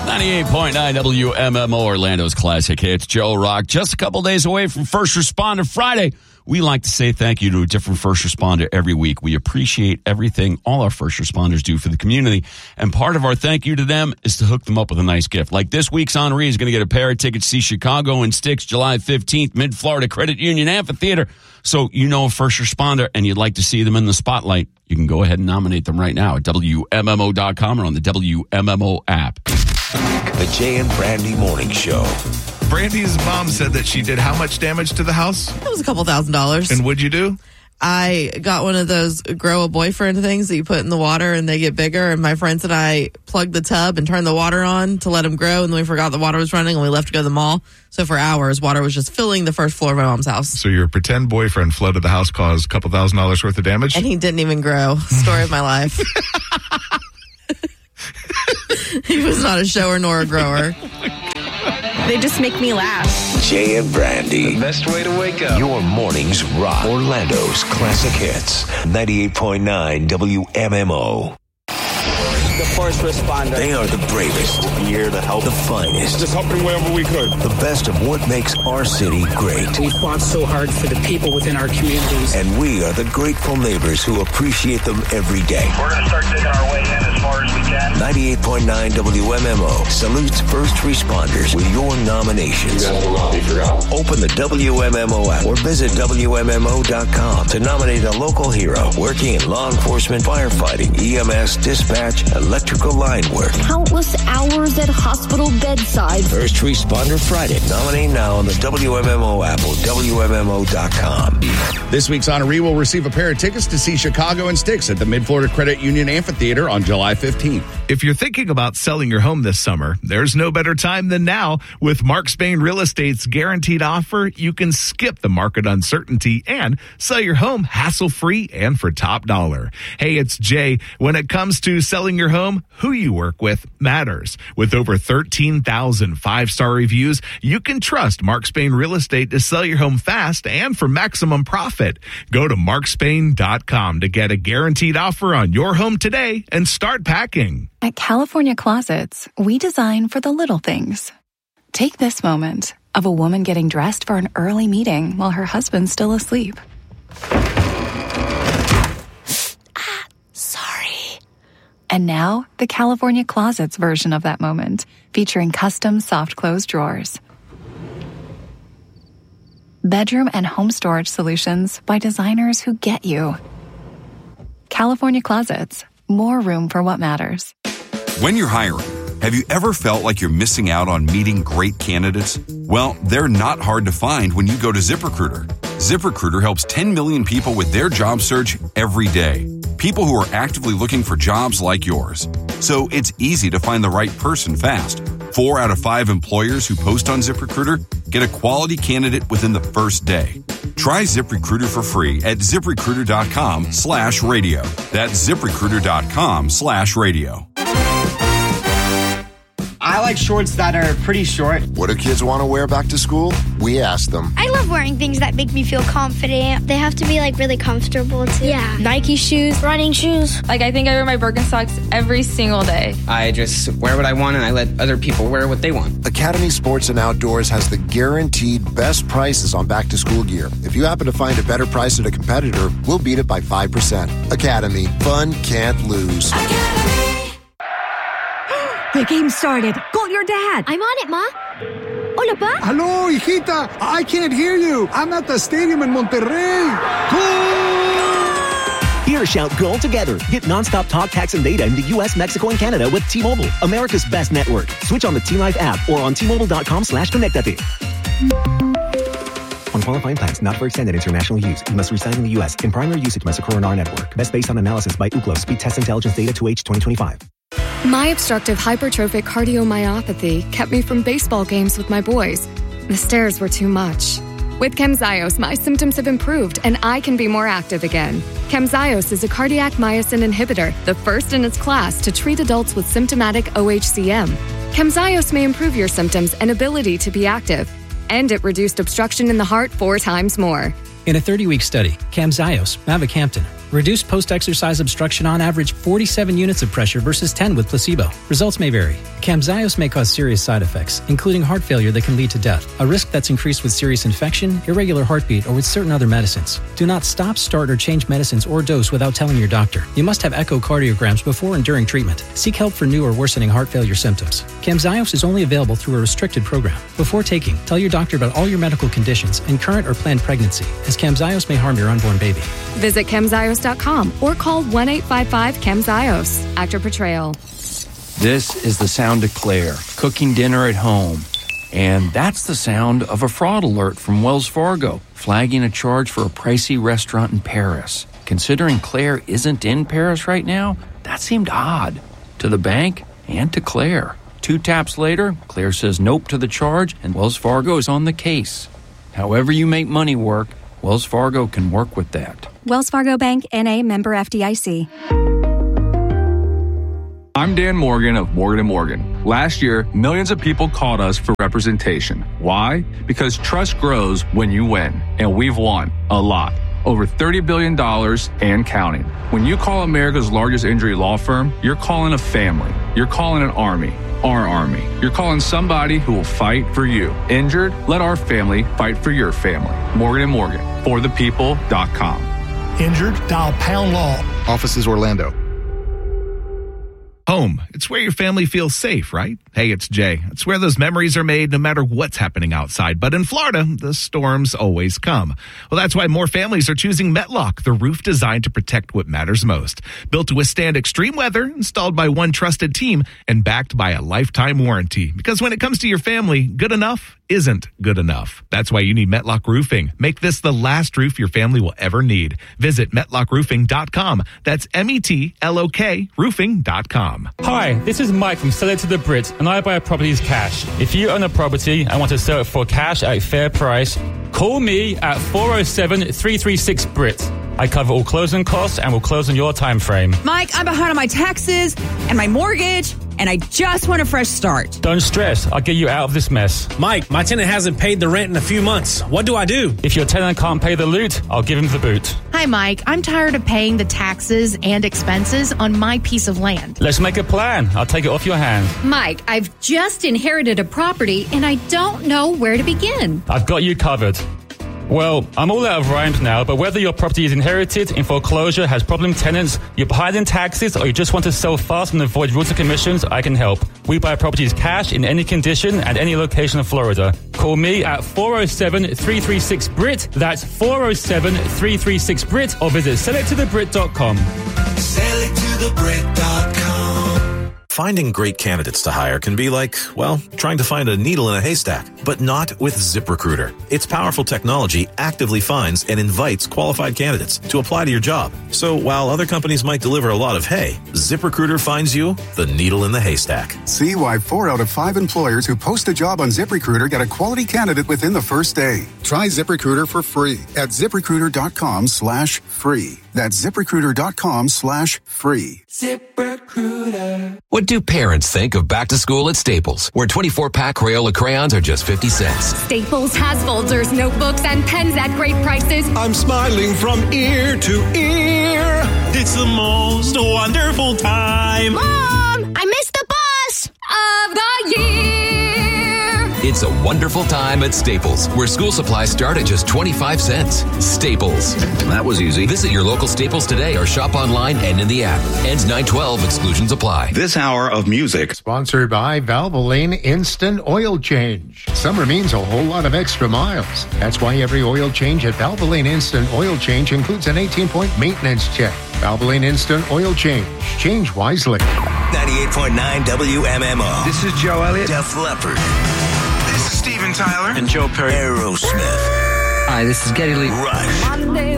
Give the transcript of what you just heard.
98.9 WMMO, Orlando's classic hits. Joe Rock, just a couple days away from First Responder Friday. We like to say thank you to a different first responder every week. We appreciate everything all our first responders do for the community. And part of our thank you to them is to hook them up with a nice gift. Like this week's honoree is going to get a pair of tickets to see Chicago and Styx July 15th, Mid-Florida Credit Union Amphitheater. So you know a first responder and you'd like to see them in the spotlight, you can go ahead and nominate them right now at WMMO.com or on the WMMO app. The Jay and Brandy Morning Show. Brandy's mom said that she did how much damage to the house? It was a couple $1,000s. And what'd you do? I got one of those grow a boyfriend things that you put in the water and they get bigger. And my friends and I plugged the tub and turned the water on to let them grow. And then we forgot the water was running and we left to go to the mall. So for hours, water was just filling the first floor of my mom's house. So your pretend boyfriend flooded the house, caused a couple $1,000s worth of damage? And he didn't even grow. Story of my life. He was not a shower nor a grower. They just make me laugh. Jay and Brandy. The best way to wake up. Your mornings rock. Orlando's classic hits. 98.9 WMMO. The first responder. They are the bravest. Here to help. The finest. Just helping wherever we could. The best of what makes our city great. We fought so hard for the people within our communities. And we are the grateful neighbors who appreciate them every day. We're going to start digging our way in as far as we can. 98.9 WMMO salutes first responders with your nominations. You guys will not be forgotten. Open the WMMO app or visit WMMO.com to nominate a local hero working in law enforcement, firefighting, EMS, dispatch, electrical line work. Countless hours at hospital bedside. First Responder Friday. Nominate now on the WMMO app or WMMO.com. This week's honoree will receive a pair of tickets to see Chicago and Styx at the Mid-Florida Credit Union Amphitheater on July 15th. If you're thinking about selling your home this summer, there's no better time than now. With Mark Spain Real Estate's guaranteed offer, you can skip the market uncertainty and sell your home hassle-free and for top dollar. Hey, it's Jay. When it comes to selling your home, who you work with matters. With over 13,000 five-star reviews, you can trust Mark Spain Real Estate to sell your home fast and for maximum profit. Go to markspain.com to get a guaranteed offer on your home today and start packing. At California Closets, we design for the little things. Take this moment of a woman getting dressed for an early meeting while her husband's still asleep. And now, the California Closets version of that moment, featuring custom soft close drawers. Bedroom and home storage solutions by designers who get you. California Closets, more room for what matters. When you're hiring, have you ever felt like you're missing out on meeting great candidates? Well, they're not hard to find when you go to ZipRecruiter. ZipRecruiter helps 10 million people with their job search every day. People who are actively looking for jobs like yours. So it's easy to find the right person fast. 4 out of 5 employers who post on ZipRecruiter get a quality candidate within the first day. Try ZipRecruiter for free at ZipRecruiter.com/radio. That's ZipRecruiter.com/radio. I like shorts that are pretty short. What do kids want to wear back to school? We ask them. I love wearing things that make me feel confident. They have to be really comfortable too. Yeah. Nike shoes, running shoes. I think I wear my Birkenstocks every single day. I just wear what I want and I let other people wear what they want. Academy Sports and Outdoors has the guaranteed best prices on back to school gear. If you happen to find a better price at a competitor, we'll beat it by 5%. Academy. Fun can't lose. The game started. Call your dad. I'm on it, Ma. Hola, Pa. Hello, hijita. I can't hear you. I'm at the stadium in Monterrey. Goal! Hear shout goal together. Get nonstop talk, text, and data in the U.S., Mexico, and Canada with T-Mobile, America's best network. Switch on the T-Life app or on T-Mobile.com/connectate. On qualifying plans not for extended international use, you must reside in the U.S. In primary usage must occur on our network. Best based on analysis by Ookla Speed Test Intelligence Data 2H 2025. My obstructive hypertrophic cardiomyopathy kept me from baseball games with my boys. The stairs were too much. With Camzyos, my symptoms have improved and I can be more active again. Camzyos is a cardiac myosin inhibitor, the first in its class to treat adults with symptomatic OHCM. Camzyos may improve your symptoms and ability to be active, and it reduced obstruction in the heart 4 times more. In a 30-week study, Camzyos, mavacamten, reduced post-exercise obstruction on average 47 units of pressure versus 10 with placebo. Results may vary. Camzyos may cause serious side effects, including heart failure that can lead to death, a risk that's increased with serious infection, irregular heartbeat, or with certain other medicines. Do not stop, start, or change medicines or dose without telling your doctor. You must have echocardiograms before and during treatment. Seek help for new or worsening heart failure symptoms. Camzyos is only available through a restricted program. Before taking, tell your doctor about all your medical conditions and current or planned pregnancy, as Camzyos may harm your unborn baby. Visit Camzyos.com or call 1-855-CAMZYOS. Actor Portrayal. This is the sound of Claire, cooking dinner at home. And that's the sound of a fraud alert from Wells Fargo, flagging a charge for a pricey restaurant in Paris. Considering Claire isn't in Paris right now, that seemed odd. To the bank and to Claire. 2 taps later, Claire says nope to the charge, and Wells Fargo is on the case. However you make money work, Wells Fargo can work with that. Wells Fargo Bank, N.A., member FDIC. I'm Dan Morgan of Morgan & Morgan. Last year, millions of people called us for representation. Why? Because trust grows when you win, and we've won a lot. Over $30 billion and counting. When you call America's largest injury law firm, you're calling a family. You're calling an army. Our army. You're calling somebody who will fight for you. Injured? Let our family fight for your family. Morgan & Morgan. ForThePeople.com. Injured? Dial Pound Law. Offices Orlando. Home. It's where your family feels safe, right? Hey, it's Jay. It's where those memories are made no matter what's happening outside. But in Florida, the storms always come. Well, that's why more families are choosing Metlock, the roof designed to protect what matters most. Built to withstand extreme weather, installed by one trusted team, and backed by a lifetime warranty. Because when it comes to your family, good enough isn't good enough. That's why you need Metlock Roofing. Make this the last roof your family will ever need. Visit MetlockRoofing.com. That's METLOK roofing.com. Hi, this is Mike from Sell It to the Brit, and I buy properties cash. If you own a property and want to sell it for cash at a fair price, call me at 407-336-BRIT. I cover all closing costs and will close in your time frame. Mike, I'm behind on my taxes and my mortgage, and I just want a fresh start. Don't stress. I'll get you out of this mess. Mike, my tenant hasn't paid the rent in a few months. What do I do? If your tenant can't pay the loot, I'll give him the boot. Hi, Mike. I'm tired of paying the taxes and expenses on my piece of land. Let's make a plan. I'll take it off your hand. Mike, I've just inherited a property, and I don't know where to begin. I've got you covered. Well, I'm all out of rhymes now, but whether your property is inherited, in foreclosure, has problem tenants, you're behind in taxes, or you just want to sell fast and avoid rules and commissions, I can help. We buy properties cash in any condition at any location of Florida. Call me at 407-336-BRIT. That's 407-336-BRIT, or visit sellittothebrit.com. Sellittothebrit.com. Finding great candidates to hire can be like, well, trying to find a needle in a haystack, but not with ZipRecruiter. Its powerful technology actively finds and invites qualified candidates to apply to your job. So while other companies might deliver a lot of hay, ZipRecruiter finds you the needle in the haystack. See why 4 out of 5 employers who post a job on ZipRecruiter get a quality candidate within the first day. Try ZipRecruiter for free at ZipRecruiter.com/free. That's ZipRecruiter.com/free. ZipRecruiter. What do parents think of back to school at Staples, where 24-pack Crayola crayons are just 50 cents? Staples has folders, notebooks, and pens at great prices. I'm smiling from ear to ear. It's the most wonderful time. Mom, I missed the bus of the year. It's a wonderful time at Staples, where school supplies start at just 25 cents. Staples. That was easy. Visit your local Staples today or shop online and in the app. Ends 9/12. Exclusions apply. This hour of music. Sponsored by Valvoline Instant Oil Change. Summer means a whole lot of extra miles. That's why every oil change at Valvoline Instant Oil Change includes an 18-point maintenance check. Valvoline Instant Oil Change. Change wisely. 98.9 WMMR. This is Joe Elliott. Def Leppard. This is Steven Tyler. And Joe Perry. Aerosmith. Hi, this is Geddy Lee. Rush. Monday